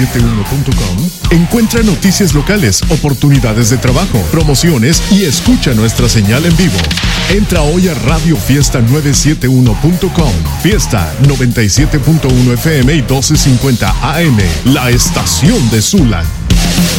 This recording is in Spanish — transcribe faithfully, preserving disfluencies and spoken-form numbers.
novecientos setenta y uno punto com, encuentra noticias locales, oportunidades de trabajo, promociones y escucha nuestra señal en vivo. Entra hoy a Radio Fiesta novecientos setenta y uno punto com. Fiesta noventa y siete punto uno F M y doce cincuenta A M, la estación de Zula.